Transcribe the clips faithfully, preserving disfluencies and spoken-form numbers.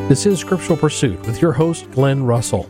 This is Scriptural Pursuit with your host, Glenn Russell.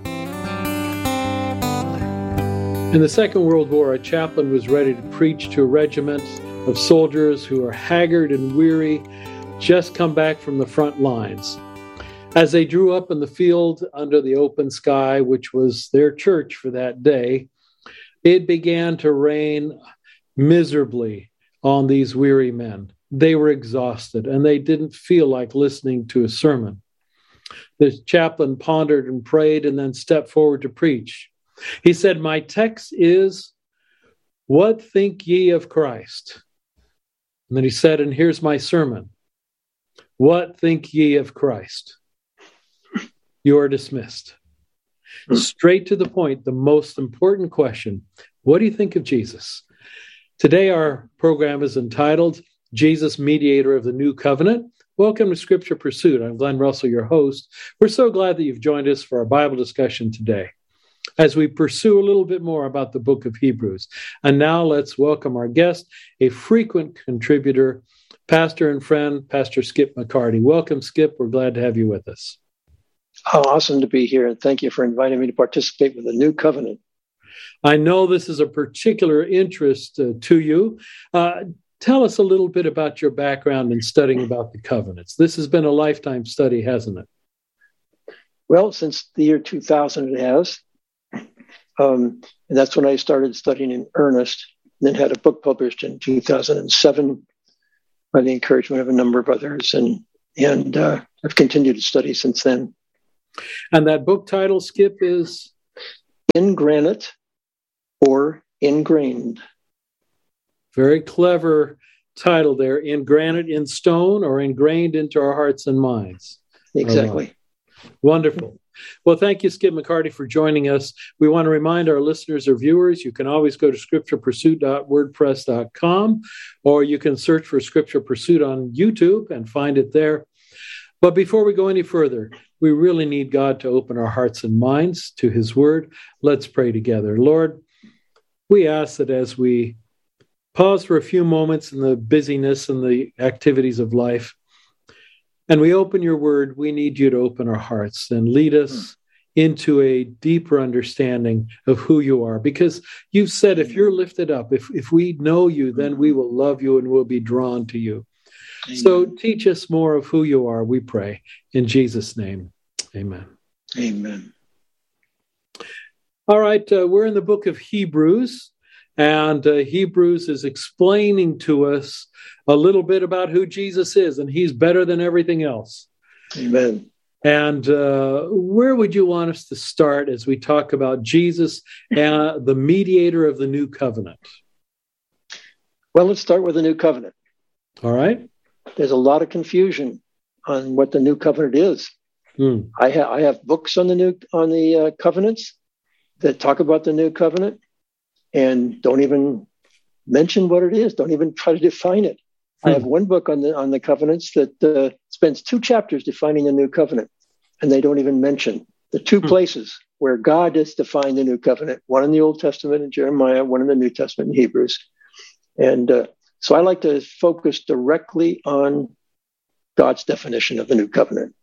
In the Second World War, a chaplain was ready to preach to a regiment of soldiers who are haggard and weary, just come back from the front lines. As they drew up in the field under the open sky, which was their church for that day, it began to rain miserably on these weary men. They were exhausted, and they didn't feel like listening to a sermon. The chaplain pondered and prayed and then stepped forward to preach. He said, "My text is, what think ye of Christ?" And then he said, and here's my sermon. What think ye of Christ? You are dismissed. Straight to the point, the most important question. What do you think of Jesus? Today our program is entitled, Jesus, Mediator of the New Covenant. Welcome to Scripture Pursuit. I'm Glenn Russell, your host. We're so glad that you've joined us for our Bible discussion today as we pursue a little bit more about the book of Hebrews. And now let's welcome our guest, a frequent contributor, pastor and friend, Pastor Skip McCarty. Welcome, Skip. We're glad to have you with us. Oh, awesome to be here. And thank you for inviting me to participate with the New Covenant. I know this is a particular interest uh, to you. Uh, Tell us a little bit about your background in studying about the covenants. This has been a lifetime study, hasn't it? Well, since the year two thousand it has. Um, and that's when I started studying in earnest, and then had a book published in two thousand seven by the encouragement of a number of others. And, and uh, I've continued to study since then. And that book title, Skip, is? In Granite or Ingrained. Very clever title there. In granite, in stone, or ingrained into our hearts and minds. Exactly. Uh, wonderful. Well, thank you, Skip McCarty, for joining us. We want to remind our listeners or viewers, you can always go to scripture pursuit dot wordpress dot com, or you can search for Scripture Pursuit on YouTube and find it there. But before we go any further, we really need God to open our hearts and minds to His Word. Let's pray together. Lord, we ask that as we pause for a few moments in the busyness and the activities of life, and we open your word, we need you to open our hearts and lead us into a deeper understanding of who you are. Because you've said, if you're lifted up, if, if we know you, then we will love you and we'll be drawn to you. Amen. So teach us more of who you are, we pray. In Jesus' name, amen. Amen. All right, uh, we're in the book of Hebrews. And uh, Hebrews is explaining to us a little bit about who Jesus is, and he's better than everything else. Amen. And uh, where would you want us to start as we talk about Jesus, uh, the mediator of the new covenant? Well, let's start with the new covenant. All right. There's a lot of confusion on what the new covenant is. Hmm. I, ha- I have books on the new on the uh, covenants that talk about the new covenant, and don't even mention what it is. Don't even try to define it. Hmm. I have one book on the on the covenants that uh, spends two chapters defining the new covenant, and they don't even mention the two hmm. places where God has defined the new covenant. One in the Old Testament in Jeremiah, one in the New Testament in Hebrews. And uh, so I like to focus directly on God's definition of the new covenant.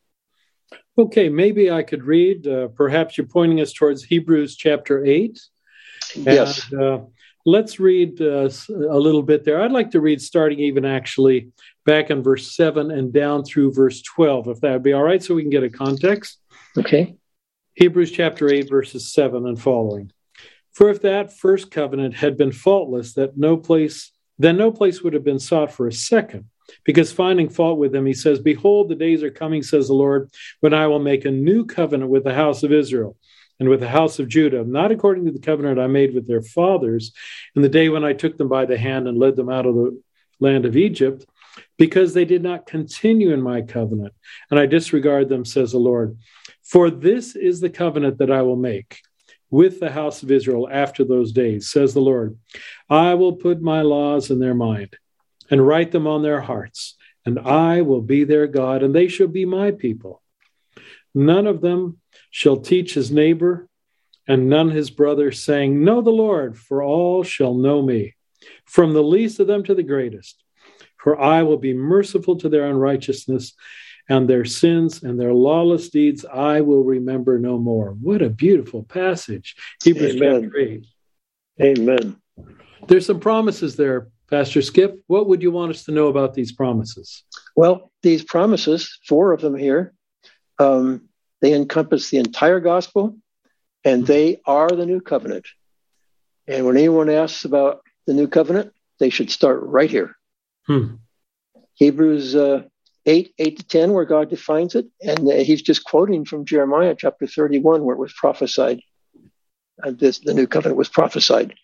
Okay, maybe I could read. Uh, perhaps you're pointing us towards Hebrews chapter eight. Yes. And, uh, let's read uh, a little bit there. I'd like to read starting even actually back in verse seven and down through verse twelve, if that would be all right, so we can get a context. Okay. Hebrews chapter eight, verses seven and following. For if that first covenant had been faultless, that no place, then no place would have been sought for a second. Because finding fault with them, he says, "Behold, the days are coming, says the Lord, when I will make a new covenant with the house of Israel and with the house of Judah, not according to the covenant I made with their fathers in the day when I took them by the hand and led them out of the land of Egypt, because they did not continue in my covenant, and I disregard them, says the Lord. For this is the covenant that I will make with the house of Israel after those days, says the Lord. I will put my laws in their mind and write them on their hearts, and I will be their God, and they shall be my people. None of them shall teach his neighbor, and none his brother, saying, Know the Lord, for all shall know me, from the least of them to the greatest. For I will be merciful to their unrighteousness, and their sins and their lawless deeds I will remember no more. What a beautiful passage. Hebrews Amen. chapter eight. Amen. There's some promises there, Pastor Skip. What would you want us to know about these promises? Well, these promises, four of them here, um, they encompass the entire gospel, and they are the new covenant. And when anyone asks about the new covenant, they should start right here. Hmm. Hebrews uh, eight, eight to ten, where God defines it. And uh, he's just quoting from Jeremiah chapter thirty-one, where it was prophesied. Uh, this, the new covenant was prophesied.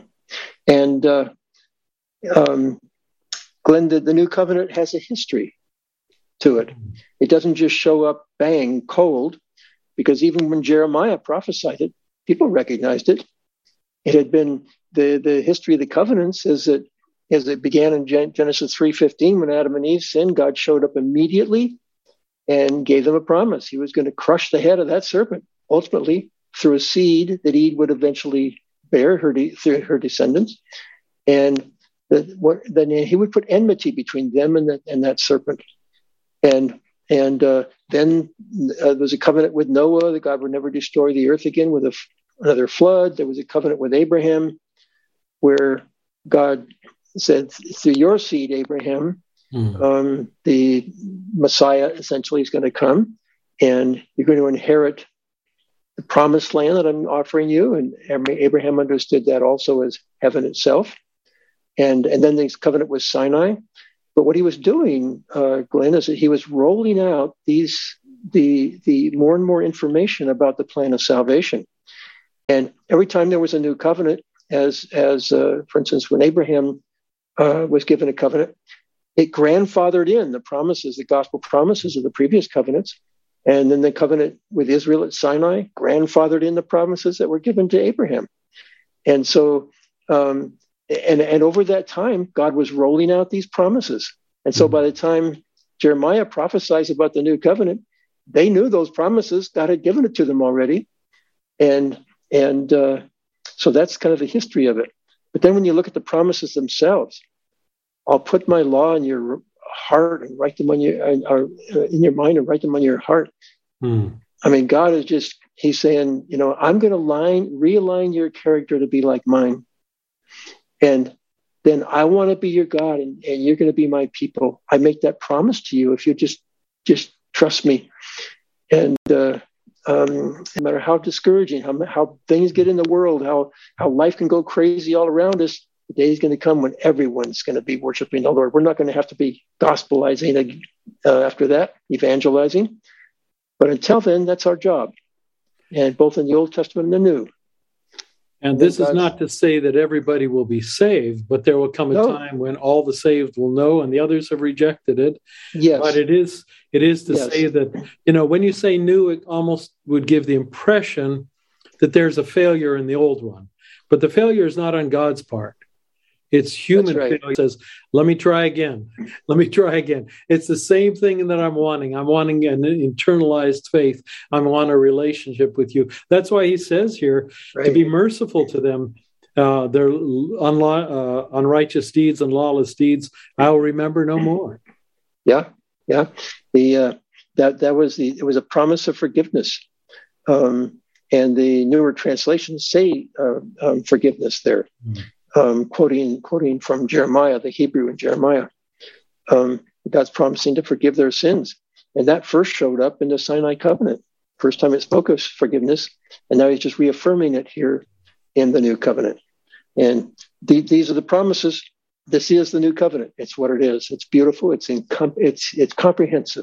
And uh, um, Glenn, the, the new covenant has a history to it. It doesn't just show up bang, cold, because even when Jeremiah prophesied it, people recognized it. It had been, the, the history of the covenants is that as it began in Gen- Genesis three fifteen, when Adam and Eve sinned, God showed up immediately and gave them a promise. He was going to crush the head of that serpent, ultimately, through a seed that Eve would eventually bear, her de- through her descendants. And the, what, then he would put enmity between them and, the, and that serpent. And and uh, then uh, there was a covenant with Noah that God would never destroy the earth again with a, another flood. There was a covenant with Abraham where God said, through your seed, Abraham, mm. um, the Messiah essentially is going to come, and you're going to inherit the promised land that I'm offering you. And Abraham understood that also as heaven itself. And, and then this covenant with Sinai. But what he was doing, uh, Glenn, is that he was rolling out these the the more and more information about the plan of salvation. And every time there was a new covenant, as as uh, for instance, when Abraham uh, was given a covenant, it grandfathered in the promises, the gospel promises of the previous covenants. And then the covenant with Israel at Sinai grandfathered in the promises that were given to Abraham. And so, um, and, and over that time, God was rolling out these promises. And so by the time Jeremiah prophesies about the new covenant, they knew those promises. God had given it to them already. And, and uh, so that's kind of the history of it. But then when you look at the promises themselves, I'll put my law in your heart and write them on your, or in your mind and write them on your heart. Hmm. I mean, God is just, he's saying, you know, I'm going to line, realign your character to be like mine. And then I want to be your God, and, and you're going to be my people. I make that promise to you if you just, just trust me. And uh, um, no matter how discouraging, how, how things get in the world, how, how life can go crazy all around us, the day is going to come when everyone's going to be worshiping the Lord. We're not going to have to be gospelizing uh, after that, evangelizing. But until then, that's our job. And both in the Old Testament and the New. And this is not to say that everybody will be saved, but there will come a no. time when all the saved will know and the others have rejected it. Yes. But it is it is to yes. say that, you know, when you say new, it almost would give the impression that there's a failure in the old one. But the failure is not on God's part. It's human right. failure. It says, let me try again. Let me try again. It's the same thing that I'm wanting. I'm wanting an internalized faith. I want a relationship with you. That's why he says here right. to be merciful to them. Uh, their unli- uh, unrighteous deeds and lawless deeds, I will remember no more. Yeah, yeah. The uh, that that was the it was a promise of forgiveness, um, and the newer translations say uh, um, forgiveness there. Mm. Um, quoting quoting from Jeremiah, the Hebrew in Jeremiah, um, God's promising to forgive their sins, and that first showed up in the Sinai covenant. First time it spoke of forgiveness, and now he's just reaffirming it here in the new covenant. And th- these are the promises. This is the new covenant. It's what it is. It's beautiful. It's incom- it's it's comprehensive.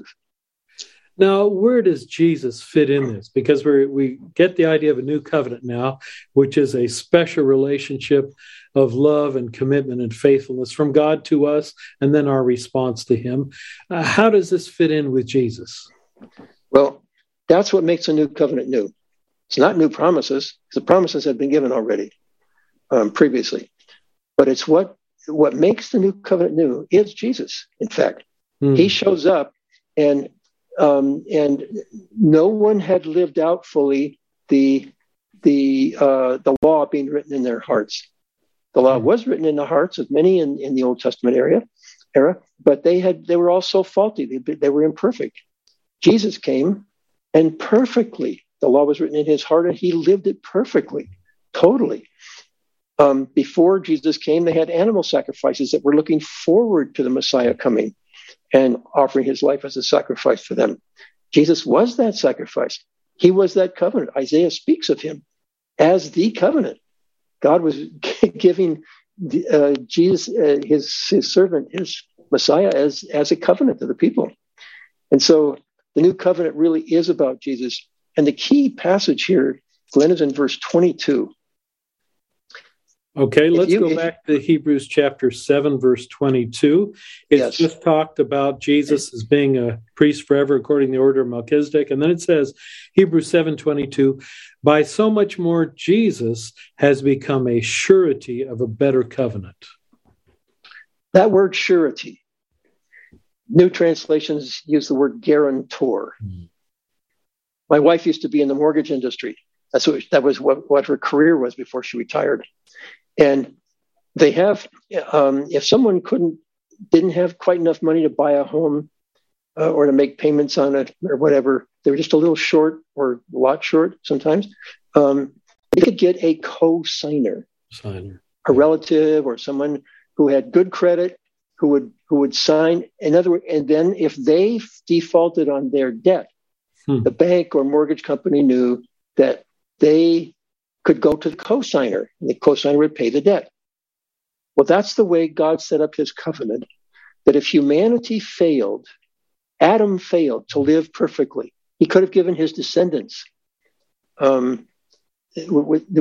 Now, where does Jesus fit in this? Because we we get the idea of a new covenant now, which is a special relationship of love and commitment and faithfulness from God to us, and then our response to him. Uh, how does this fit in with Jesus? Well, that's what makes a new covenant new. It's not new promises. The promises have been given already um, previously. But it's what, what makes the new covenant new is Jesus, in fact. Hmm. He shows up, and Um, and no one had lived out fully the the uh, the law being written in their hearts. The law was written in the hearts of many in, in the Old Testament area, era, but they had they were all so faulty. They, they were imperfect. Jesus came, and perfectly, the law was written in his heart, and he lived it perfectly, totally. Um, before Jesus came, they had animal sacrifices that were looking forward to the Messiah coming and offering his life as a sacrifice for them. Jesus was that sacrifice. He was that covenant. Isaiah speaks of him as the covenant. God was giving uh, Jesus, uh, his, his servant, his Messiah, as, as a covenant to the people. And so the new covenant really is about Jesus. And the key passage here, Glenn, is in verse twenty-two. Okay, let's you, go if, back to Hebrews chapter seven, verse twenty-two. It's yes. just talked about Jesus as being a priest forever according to the order of Melchizedek. And then it says, Hebrews seven twenty-two, by so much more Jesus has become a surety of a better covenant. That word surety, new translations use the word guarantor. Hmm. My wife used to be in the mortgage industry. That's what, that was what, what her career was before she retired. And they have, um, if someone couldn't, didn't have quite enough money to buy a home uh, or to make payments on it or whatever, they were just a little short or a lot short sometimes, um, you could get a co-signer, Signer. a relative or someone who had good credit, who would who would sign. In other words, and then if they defaulted on their debt, hmm. the bank or mortgage company knew that they could go to the co-signer, and the co-signer would pay the debt. Well, that's the way God set up his covenant, that if humanity failed, Adam failed to live perfectly, he could have given his descendants um, with,